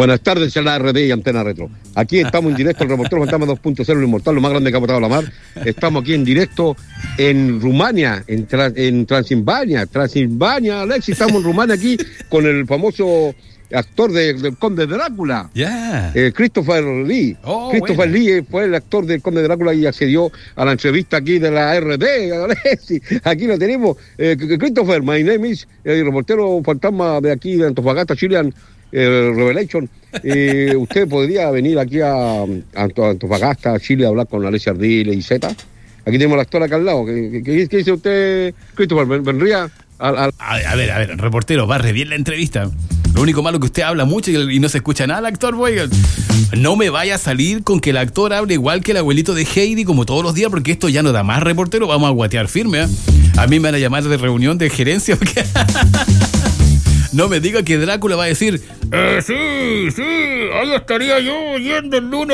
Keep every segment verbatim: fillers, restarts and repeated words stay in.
Buenas tardes, a la R D y Antena Retro. Aquí estamos en directo, el reportero Fantasma dos punto cero, el inmortal, lo más grande que ha botado la mar. Estamos aquí en directo en Rumania, en, Tra- en Transilvania. Transilvania, Alexis, estamos en Rumania aquí con el famoso actor de, del Conde Drácula. Ya. Yeah. Eh, Christopher Lee. Oh, Christopher bueno. Lee fue el actor del Conde Drácula y accedió a la entrevista aquí de la R D. Alexis, aquí lo tenemos. Eh, Christopher, my name is, el reportero fantasma de aquí de Antofagasta, Chilean. Eh, Revelation, eh, usted podría venir aquí a, a Antofagasta, a Chile, a hablar con Alexis Ardile y Z. Aquí tenemos al actor acá al lado. ¿Qué, qué, qué dice usted, Christopher? ¿Vendría al, al... A, a ver, a ver, reportero, va re bien la entrevista. Lo único malo que usted habla mucho y, y no se escucha nada el actor, oiga. No me vaya a salir con que el actor hable igual que el abuelito de Heidi como todos los días, porque esto ya no da más, reportero. Vamos a guatear firme, ¿eh? A mí me van a llamar de reunión de gerencia porque... No me diga que Drácula va a decir, eh, sí, sí, ahí estaría yo yendo el lunes.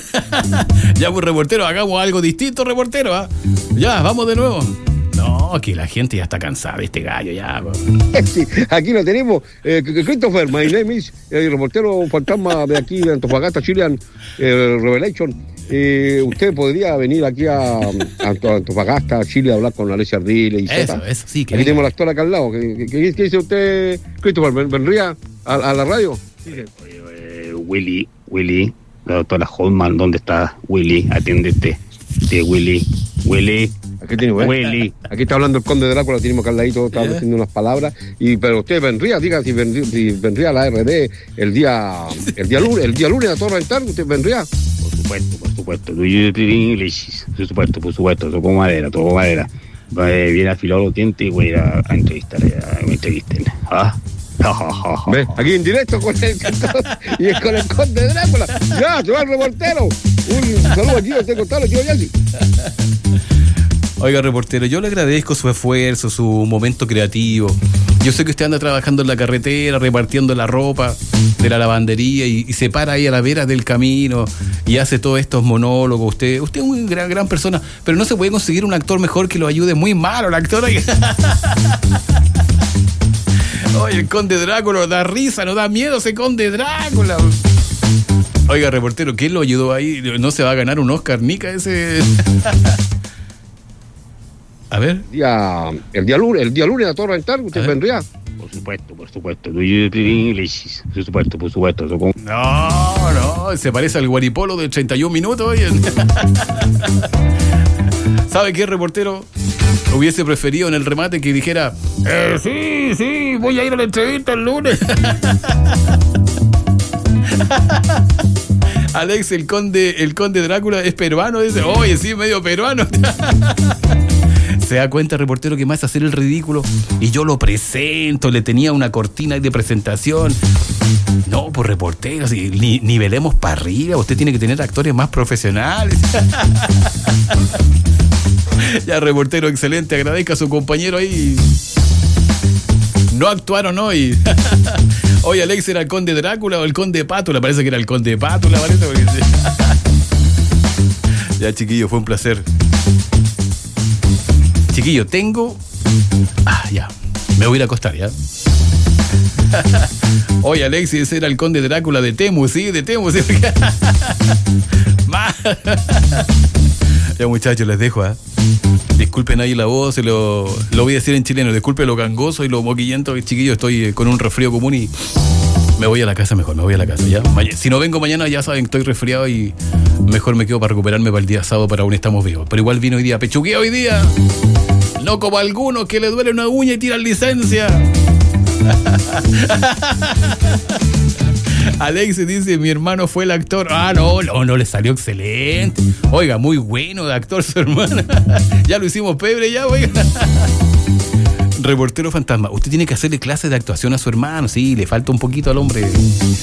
Ya, pues, reportero, hagamos algo distinto, reportero, ¿ah? ¿eh? Ya, vamos de nuevo. No, aquí la gente ya está cansada de este gallo, ya. Sí, aquí lo tenemos. Eh, Christopher, my name is, el reportero fantasma de aquí de Antofagasta, Chilean, eh, Revelation. Eh, usted podría venir aquí a, a Antofagasta, Chile, a hablar con Alexis Ardile y Z. Eso, eso, sí. Que aquí tenemos al actor acá al lado. ¿Qué, qué, qué dice usted, Christopher? ¿Vendría a, a la radio? Sí. Eh, Willy, Willy, la doctora Hoffman, ¿dónde está Willy? Atiéndete. Sí, Willy, Willy. Aquí tiene, ¿eh? Willy. Aquí está hablando el Conde de Drácula, lo tenemos acá al ladito, está yeah. diciendo unas palabras. Y, pero usted vendría, diga si vendría, si vendría a la R D el día, el día lunes, el día lunes a todo rentar, ¿usted vendría? Por supuesto, por supuesto. Do you speak English? Por supuesto, por supuesto. Toco madera, toco madera. Eh, viene afilado los dientes y voy a ir a, a entrevistar, a, a me entrevisten. ¿Ah? ¿Ves? Aquí en directo con el y es con el Conde de Drácula. Ya, se va el reportero. Un saludo aquí, usted contalo, tío Yassi. Oiga, reportero, yo le agradezco su esfuerzo, su momento creativo. Yo sé que usted anda trabajando en la carretera, repartiendo la ropa de la lavandería y, y se para ahí a la vera del camino y hace todos estos monólogos. Usted, usted es una gran, gran persona, pero no se puede conseguir un actor mejor que lo ayude. Muy malo el actor. Oye, el Conde Drácula da risa, no da miedo ese Conde Drácula. Oiga, reportero, ¿quién lo ayudó ahí? ¿No se va a ganar un Oscar, Nica, ese? A ver. El día, el día lunes, el día lunes a todo rentar, ¿usted vendría? Por supuesto, por supuesto. Do you speak English? Por supuesto, por supuesto. Toco... No, no, se parece al guaripolo de treinta y un minutos, oye. ¿Sabe qué, reportero? Hubiese preferido en el remate que dijera, eh, sí, sí, voy a ir a la entrevista el lunes. Alex, el conde, el conde Drácula es peruano, dice, oye, sí, medio peruano. Se da cuenta, reportero, que más hacer el ridículo y yo lo presento, le tenía una cortina de presentación. No, pues reportero, si, ni, nivelemos para arriba, usted tiene que tener actores más profesionales. Ya, reportero, excelente, agradezca a su compañero ahí. No actuaron hoy. Hoy Alex era el Conde Drácula o el Conde Pátula, parece que era el Conde Pátula, parece. Porque... Ya, chiquillo, fue un placer. Chiquillo, tengo... Ah, ya, me voy a ir a acostar, ¿ya? Oye, Alexis, era el Conde Drácula de Temu, ¿sí? De Temu, ¿sí? Ya, muchachos, les dejo, ¿eh? Disculpen ahí la voz, lo, lo voy a decir en chileno. Disculpen lo gangoso y lo moquillento, chiquillo. Estoy con un resfrío común y me voy a la casa mejor, me voy a la casa, ¿ya? Si no vengo mañana, ya saben, estoy resfriado y mejor me quedo para recuperarme para el día sábado, para aún estamos vivos. Pero igual vino hoy día, pechugué hoy día. No como a algunos que le duele una uña y tiran licencia. Alex dice, mi hermano fue el actor. Ah, no, no, no, le salió excelente. Oiga, muy bueno de actor su hermano. Ya lo hicimos pebre ya, oiga. Reportero fantasma, usted tiene que hacerle clases de actuación a su hermano. Sí, le falta un poquito al hombre.